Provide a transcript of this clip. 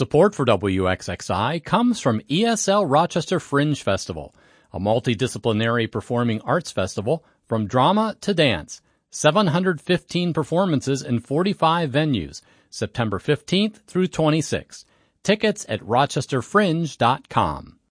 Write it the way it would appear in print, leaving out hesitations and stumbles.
Support for WXXI comes from ESL Rochester Fringe Festival, a multidisciplinary performing arts festival from drama to dance. 715 performances in 45 venues, September 15th through 26th. Tickets at rochesterfringe.com.